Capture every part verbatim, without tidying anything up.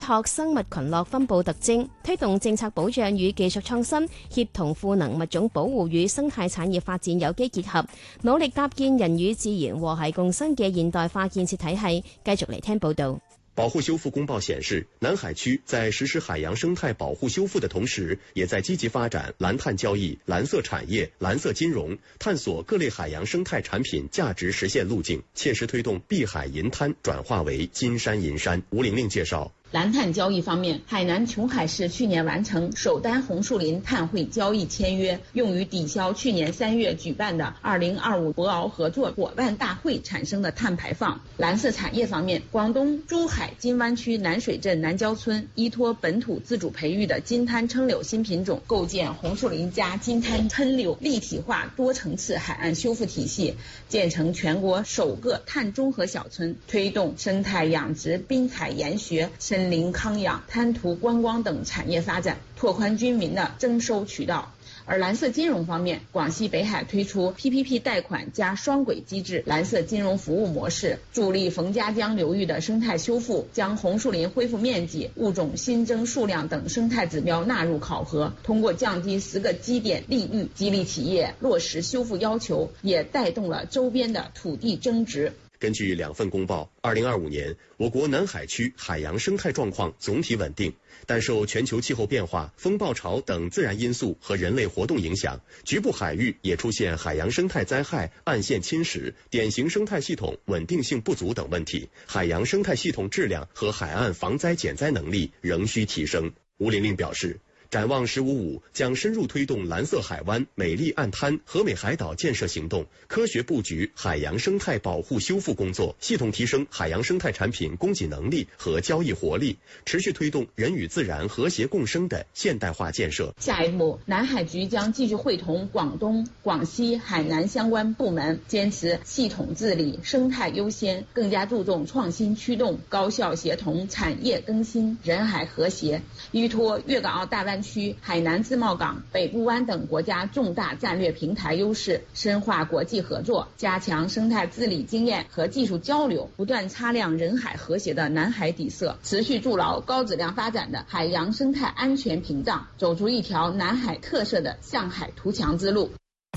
拓生物群落分佈特徵，推動政策保障與技術創新，協同賦能物種保護與生態產業發展有機結合，努力搭建人與自然和諧共生嘅現代化建設體系。繼續嚟聽報道。 保護修復公報顯示，南海區在實施海洋生態保護修復的同時，也在積極發展藍碳交易、藍色產業、藍色金融，探索各類海洋生態產品價值實現路徑，切實推動碧海銀灘轉化為金山銀山。吳玲玲介紹。 藍碳交易方面，海南瓊海市去年完成首單紅樹林碳匯交易簽約，用於抵消去年三月舉辦的二零二五博鳌合作伙伴大會產生的碳排放。藍色產業方面，廣東珠海金灣區南水鎮南郊村依托本土自主培育的金灘鯧柳新品種，構建紅樹林加金灘鯧柳立體化多層次海岸修復體系，建成全國首個碳中和小村，推動生態養殖、濱海研學、森林康養、灘塗觀光等產業發展，拓寬居民的徵收渠道。而藍色金融方面，廣西北海推出 P P P 貸款加雙軌機制藍色金融服務模式，助力馮家江流域的生態修復，將紅樹林恢復面積、物種新增數量等生態指標納入考核，通過降低十個基點利率，激勵企業落實修復要求，也帶動了周邊的土地增值。 根據兩份公報，二零二五年我國南海區海洋生態狀況總體穩定，但受全球氣候變化、風暴潮等自然因素和人類活動影響，局部海域也出現海洋生態災害、岸線侵蝕、典型生態系統穩定性不足等問題，海洋生態系統質量和海岸防災減災能力仍需提升。吳玲玲表示，展望十五五將深入推動藍色海灣、美麗岸灘、和美海島建設行動，科學佈局海洋生態保護修復工作，系統提升海洋生態產品供給能力和交易活力，持續推動人與自然和諧共生的現代化建設。 下一步，南海局將繼續會同廣東、廣西、海南相關部門，堅持系統治理、生態優先，更加注重創新驅動、高效協同、產業更新、人海和諧，依托粵港澳大灣區、海南自貿港、北部灣等國家重大戰略平台優勢，深化國際合作，加強生態治理經驗和技術交流，不斷擦亮人海和諧的南海底色，持續築牢高質量發展的海洋生態安全屏障，走出一條南海特色的向海圖強之路。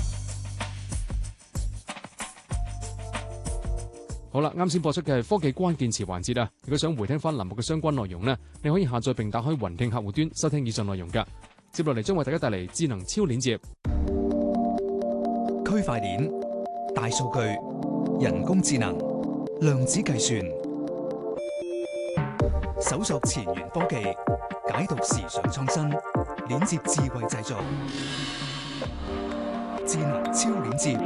好啦，啱先播出嘅係科技關鍵詞環節啦。如果想回聽翻欄目嘅相關內容呢，你可以下載並打開雲聽客戶端收聽以上內容噶。接落嚟將為大家帶嚟智能超鏈接、 區塊鏈、大數據、人工智能、量子計算，搜索前沿科技，解讀時尚創新，鏈接智慧製造，智能超鏈接。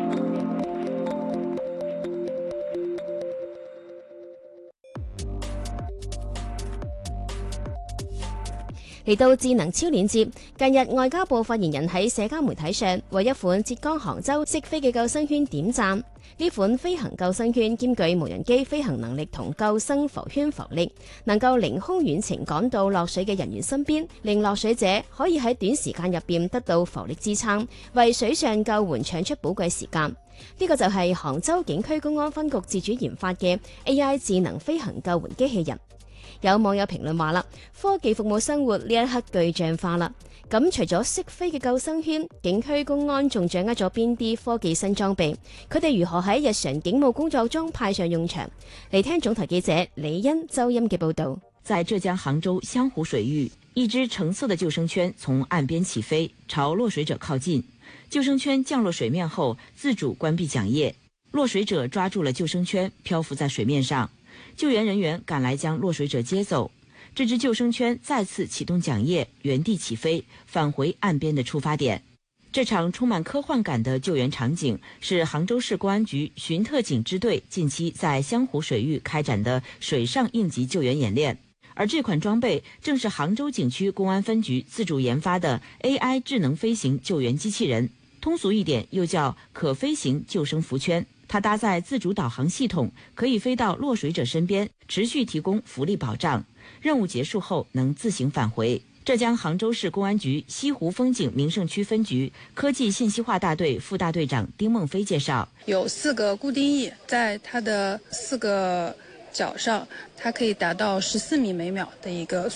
嚟到智能超鏈接，近日外交部發言人喺社交媒體上為一款浙江杭州識飛嘅救生圈點讚。呢款飛行救生圈兼具無人機飛行能力同救生浮圈浮力，能夠凌空遠程趕到落水嘅人員身邊，令落水者可以喺短時間入邊得到浮力支撐，為水上救援搶出寶貴時間。呢個就係杭州警區公安分局自主研發嘅 A I 智能飛行救援機器人。有網友評論話啦，科技服務生活呢一刻具象化啦。咁除咗識飛嘅救生圈，警區公安仲掌握咗邊啲科技新裝備？佢哋如何喺日常警務工作中派上用場？嚟聽總台記者李欣、周音嘅報道。 在浙江杭州湘湖水域，一隻橙色的救生圈從岸邊起飛，朝落水者靠近。救生圈降落水面後，自主關閉槳葉，落水者抓住了救生圈，漂浮在水面上。救援人員趕來將落水者接走，這隻救生圈再次啟動槳葉，原地起飛，返回岸邊的出發點。這場充滿科幻感的救援場景是杭州市公安局巡特警支隊近期在湘湖水域開展的水上應急救援演練，而這款裝備正是杭州景區公安分局自主研發的 A I 智能飛行救援機器人，通俗一點又叫可飛行救生浮圈。它搭載自主導航系統，可以飛到落水者身邊，持續提供浮力保障。任務結束後能自行返回。浙江杭州市公安局西湖風景名勝區分局科技信息化大隊副大隊長丁夢飛介紹， 有四個固定翼，在它的四個脚上，它可以达到十四米每秒的一个